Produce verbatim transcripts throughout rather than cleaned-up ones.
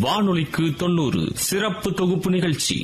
வானொலிக்கு தொண்ணூறு சிறப்பு தொகுப்பு நிகழ்ச்சி.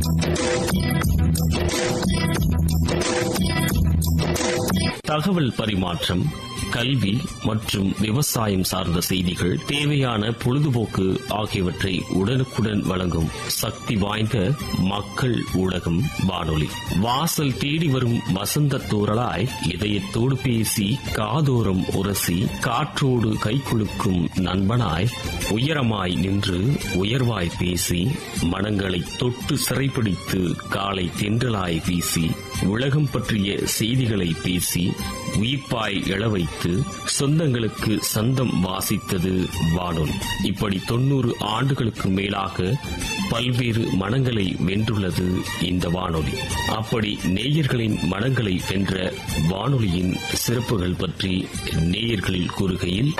தகவல் பரிமாற்றம், கல்வி மற்றும் விவசாயம் சார்ந்த செய்திகள், தேவையான பொழுதுபோக்கு ஆகியவற்றை உடனுக்குடன் வழங்கும் சக்தி வாய்ந்த மக்கள் ஊடகம் வானொலி. வாசல் தேடி வரும் வசந்த தூறலாய் இதயத்தோடு பேசி காதோரம் உரசி காற்றோடு கைக்குலுக்கும் நண்பனாய் உயரமாய் நின்று உயர்வாய் பேசி மனங்களை தொட்டு சிறைப்பிடித்து காலை தென்றலாய் வீசி உலகம் பற்றிய செய்திகளை பேசி உயிர்ப்பாய் எழவைத்து சொந்தங்களுக்கு சந்தம் வாசித்தது வானொலி. இப்படி தொன்னூறு ஆண்டுகளுக்கு மேலாக பல்வேறு மனங்களை வென்றுள்ளது இந்த வானொலி. அப்படி நேயர்களின் மனங்களை வென்ற வானொலியின் சிறப்புகள் பற்றி நேயர்களில் கூறுகையில்,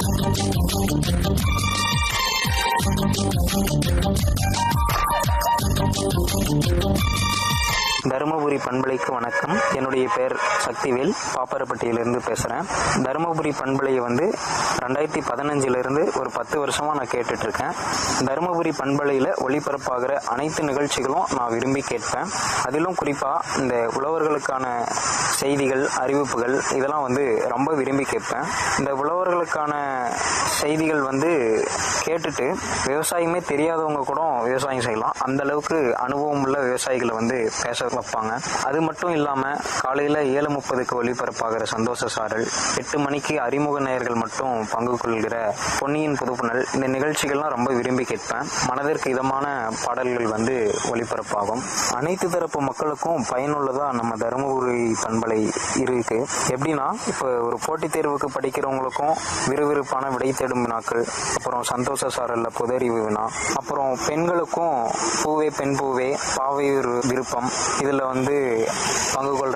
தருமபுரி பண்பலைக்கு வணக்கம். என்னுடைய பேர் சக்திவேல், பாப்பரப்பட்டியிலிருந்து பேசுகிறேன். தருமபுரி பண்பலையை வந்து ரெண்டாயிரத்தி பதினஞ்சிலிருந்து ஒரு பத்து வருஷமாக நான் கேட்டுட்டு இருக்கேன். தருமபுரி பண்பலையில் ஒளிபரப்பாகிற அனைத்து நிகழ்ச்சிகளும் நான் விரும்பி கேட்பேன். அதிலும் குறிப்பாக இந்த உழவர்களுக்கான செய்திகள், அறிவிப்புகள் இதெல்லாம் வந்து ரொம்ப விரும்பி கேட்பேன். இந்த உழவர்களுக்கான செய்திகள் வந்து கேட்டுட்டு விவசாயமே தெரியாதவங்க கூட விவசாயம் செய்யலாம். அந்த அளவுக்கு அனுபவம் உள்ள விவசாயிகளை வந்து பேச வைப்பாங்க. அது மட்டும் இல்லாமல் காலையில் ஏழு முப்பதுக்கு ஒளிபரப்பாகிற சந்தோஷ சாரல், எட்டு மணிக்கு அறிமுக நேயர்கள் மட்டும் பங்கு கொள்கிற பொன்னியின் புதுப்புணல், இந்த நிகழ்ச்சிகள்லாம் ரொம்ப விரும்பி கேட்பேன். மனதிற்கு இதமான பாடல்கள் வந்து ஒளிபரப்பாகும். அனைத்து தரப்பு மக்களுக்கும் பயனுள்ளதா நம்ம தருமபுரி பண்பலை இருக்கு. எப்படின்னா, இப்போ ஒரு போட்டித் தேர்வுக்கு படிக்கிறவங்களுக்கும் விறுவிறுப்பான விடை தேடும் வினாக்கள், அப்புறம் சந்தோஷ சாரல்ல புதறிவு வினா, அப்புறம் பெண்களுக்கும் பூவே பெண் பூவே, பாவை விருப்பம், இதுல வந்து பங்கு கொள்ற